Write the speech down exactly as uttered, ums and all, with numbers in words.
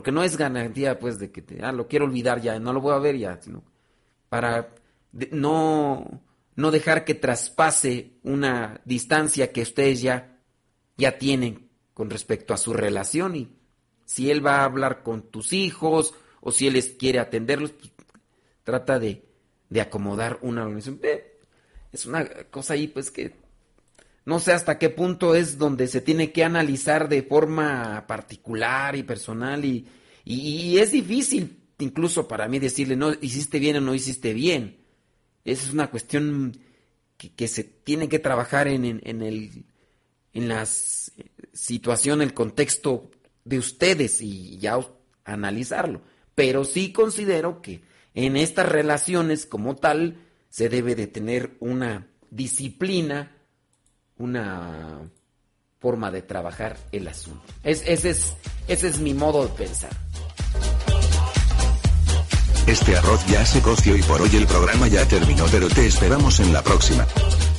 porque no es garantía pues de que te, ah, lo quiero olvidar ya, no lo voy a ver ya, sino para de, no, no dejar que traspase una distancia que ustedes ya, ya tienen con respecto a su relación. Y si él va a hablar con tus hijos o si él les quiere atenderlos, pues, trata de, de acomodar una organización. Eh, es una cosa ahí pues que no sé hasta qué punto es donde se tiene que analizar de forma particular y personal y, y, y es difícil incluso para mí decirle, no, hiciste bien o no hiciste bien. Esa es una cuestión que, que se tiene que trabajar en, en, en, el, en la situación, el contexto de ustedes y ya analizarlo. Pero sí considero que en estas relaciones como tal se debe de tener una disciplina, una forma de trabajar el asunto. Es, ese, es, ese es mi modo de pensar. Este arroz ya se coció y por hoy el programa ya terminó, pero te esperamos en la próxima.